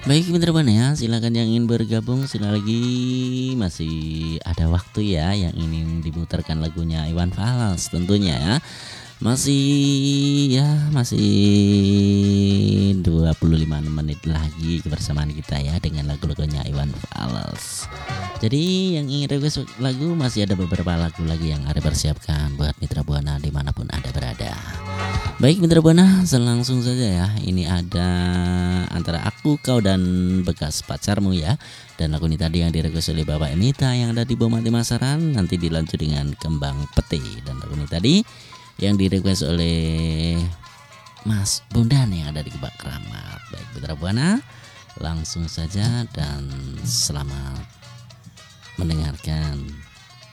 Baik Mitra Buana ya, silakan yang ingin bergabung sudah lagi masih ada waktu ya yang ingin diputarkan lagunya Iwan Fals tentunya ya. Masih 25 menit lagi kebersamaan kita ya dengan lagu-lagunya Iwan Fals. Jadi yang ingin request lagu masih ada beberapa lagu lagi yang ada persiapkan buat Mitra Buana dimanapun Anda berada. Baik Mitra Buana, langsung saja ya. Ini ada antara aku, kau dan bekas pacarmu ya. Dan lagu ini tadi yang direquest oleh Bapak Emita yang ada di Bomati Masaran, nanti dilanjut dengan Kembang Pete. Dan lagu ini tadi yang direquest oleh Mas Bondan yang ada di Kebak Keramat. Baik Mitra Buana, langsung saja dan selamat mendengarkan.